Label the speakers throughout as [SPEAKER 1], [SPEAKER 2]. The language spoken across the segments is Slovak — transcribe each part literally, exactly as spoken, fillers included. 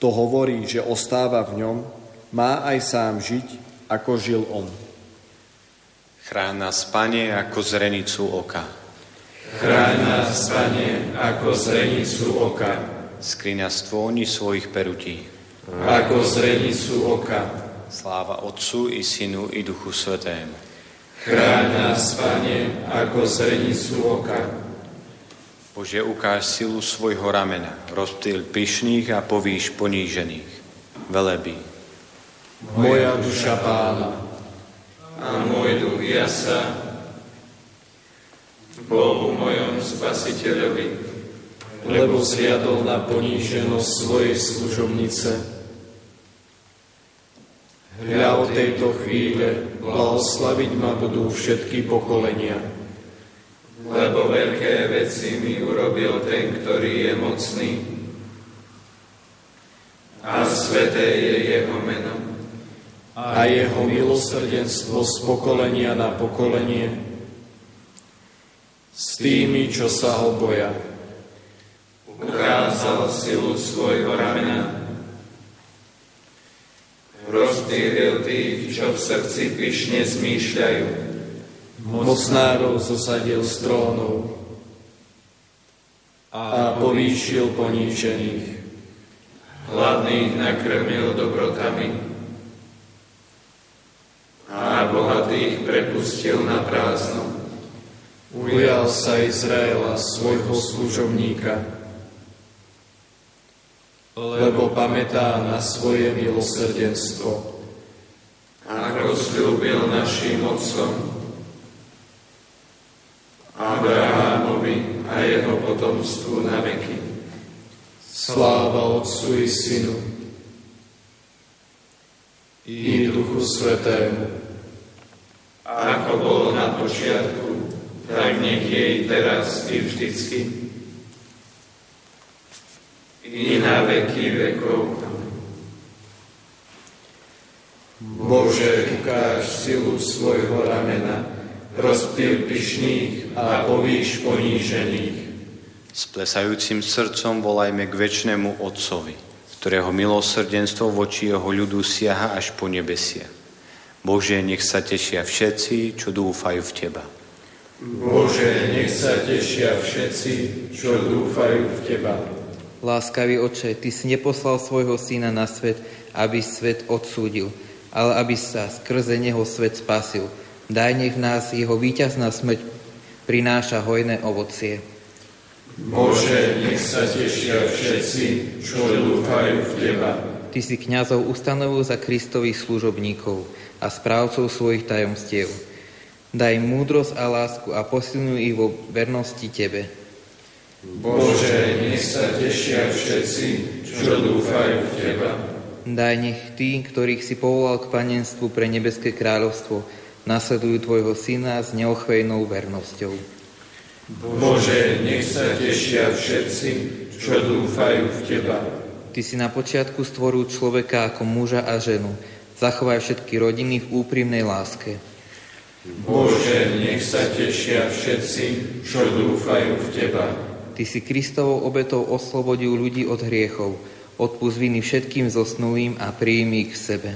[SPEAKER 1] Kto hovorí, že ostáva v ňom, má aj sám žiť, ako žil on.
[SPEAKER 2] Chráň nás, Pane, ako zrenicu oka.
[SPEAKER 3] Chráň nás, Pane, ako zrenicu oka.
[SPEAKER 2] Skryň nás tvóni svojich perutí.
[SPEAKER 3] Ako zrenicu oka.
[SPEAKER 2] Sláva Otcu i Synu i Duchu Svätému.
[SPEAKER 3] Chráň nás, Pane, ako zrenicu oka.
[SPEAKER 2] Bože, ukáž silu svojho ramena, rozptýl pyšných a povíš ponížených. Velebí.
[SPEAKER 1] Moja duša Pána
[SPEAKER 3] a môj duch jasa v Bohu mojom Spasiteľovi,
[SPEAKER 1] lebo zriadol na poníženosť svojej služobnice. Hľa od tejto chvíle blahoslaviť ma budú všetky pokolenia.
[SPEAKER 3] Lebo veľké veci mi urobil ten, ktorý je mocný, a sveté je jeho meno.
[SPEAKER 1] A jeho milosrdenstvo z pokolenia na pokolenie s tými, čo sa ho boja.
[SPEAKER 3] Ukázal silu svojho ramena, rozptýlil tých, čo v srdci pyšne zmýšľajú.
[SPEAKER 1] Mocnárov zosadil z trónov a povýšil ponížených.
[SPEAKER 3] Hladných nakrmil dobrotami a bohatých prepustil na prázdno.
[SPEAKER 1] Ujal sa Izraela svojho služobníka, lebo pamätá na svoje milosrdenstvo.
[SPEAKER 3] Ako sľúbil našim otcom, Abrahámovi a jeho potomstvu na veky.
[SPEAKER 1] Sláva Otcu i Synu i Duchu Svätému,
[SPEAKER 3] ako bolo na počiatku, tak nech jej teraz i vždycky, i na veky vekov.
[SPEAKER 1] Bože, ukáž silu svojho ramena, rozptýl pyšných a povíš ponížených.
[SPEAKER 2] S plesajúcim srdcom volajme k večnému Otcovi, ktorého milosrdenstvo voči jeho ľudu siaha až po nebesia. Bože, nech sa tešia všetci, čo dúfajú v Teba.
[SPEAKER 1] Bože, nech sa tešia všetci, čo dúfajú v Teba.
[SPEAKER 4] Láskavý Otče, Ty si neposlal svojho Syna na svet, aby svet odsúdil, ale aby sa skrze Neho svet spasil. Daj, nech v nás jeho víťazná smrť prináša hojné ovocie.
[SPEAKER 1] Bože, nech sa tešia všetci, čo dúfajú v Teba.
[SPEAKER 4] Ty si kňazov ustanovil za Kristových služobníkov a správcov svojich tajomstiev. Daj múdrosť a lásku a posilňuj ich vo vernosti Tebe.
[SPEAKER 1] Bože, nech sa tešia všetci, čo dúfajú v Teba.
[SPEAKER 4] Daj, nech tí, ktorých si povolal k panenstvu pre nebeské kráľovstvo, nasledujú Tvojho Syna s neochvejnou vernosťou.
[SPEAKER 1] Bože, nech sa tešia všetci, čo dúfajú v Teba.
[SPEAKER 4] Ty si na počiatku stvoril človeka ako muža a ženu. Zachovaj všetky rodiny v úprimnej láske.
[SPEAKER 1] Bože, nech sa tešia všetci, čo dúfajú v Teba.
[SPEAKER 4] Ty si Kristovou obetou oslobodil ľudí od hriechov. Odpusť viny všetkým zosnulým a príjmi ich k sebe.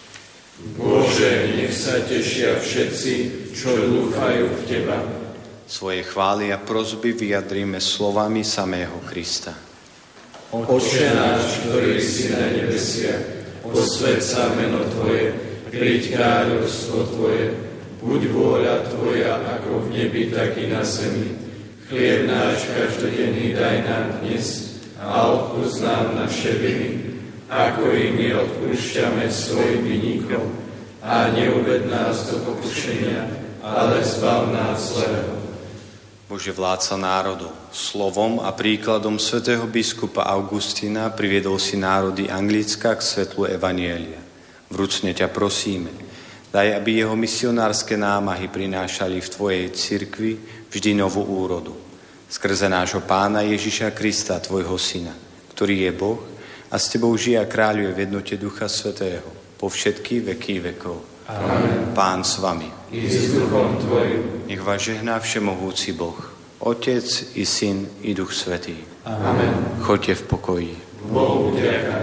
[SPEAKER 1] Bože, nech sa tešia všetci, čo dúfajú v Teba.
[SPEAKER 2] Svoje chvály a prosby vyjadríme slovami samého Krista.
[SPEAKER 1] Oče náš, ktorý si na nebesiach, posväť sa meno Tvoje, príď kráľovstvo Tvoje, buď vôľa Tvoja ako v nebi, tak i na zemi. Chlieb náš každodenný daj nám dnes a odpusť nám naše viny, ako i my odpúšťame svojim vinníkom. A neuved nás do pokušenia, ale zbav nás zlého.
[SPEAKER 2] Bože, vládca národov, slovom a príkladom svätého biskupa Augustína priviedol si národy Anglicka k svetlu evanjelia. Vrúcne ťa prosíme, daj, aby jeho misionárske námahy prinášali v Tvojej cirkvi vždy novú úrodu. Skrze nášho Pána Ježiša Krista, Tvojho Syna, ktorý je Boh a s Tebou žije a kráľuje v jednote Ducha Svätého po všetky veky vekov. Amen. Pán s vami.
[SPEAKER 1] I s duchom Tvojim.
[SPEAKER 2] Nech vás žehná všemohúci Boh, Otec i Syn i Duch Svätý.
[SPEAKER 1] Amen.
[SPEAKER 2] Choďte v pokoji.
[SPEAKER 1] Bohu vďaka.